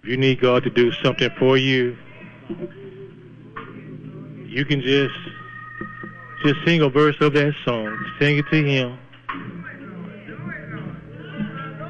If you need God to do something for you, you can just sing a verse of that song. Sing it to Him.